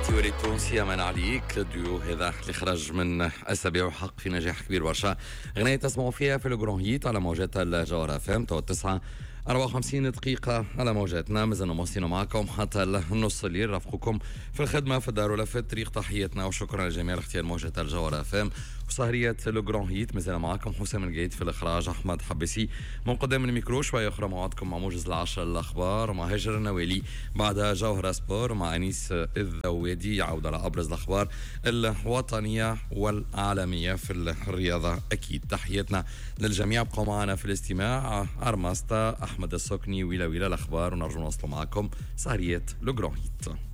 الديو التونسي أمان عليك. الديو هذا اللي خرج من أسابيع وحق في نجاح كبير برشا. غنية تسمعوا فيها في الجرون هيت على موجات الجوهرة اف ام. تو 54 دقيقة على موجاتنا. مازلنا مواصلين معكم حتى النص الليل. رافقكم في الخدمة في الدار ولا في الطريق. تحياتنا وشكرا لجميع الاختيار موجات الجوهرة اف ام وسهرية الجرون هيت. مازال معكم حسام الجيد في الإخراج، أحمد حبسي من قدام الميكرو. شوية أخرى موعدكم مع موجز العشرة الأخبار مع هجر النوالي، بعدها جوهرة سبور مع أنيس الذوادي. عودة على أبرز الأخبار الوطنية والعالمية في الرياضة. أكيد تحياتنا للجميع، بقوا معنا في الاستماع. أرماستا أحمد السكني ويلا الأخبار، ونرجو نوصل معكم سهرية الجرون هيت.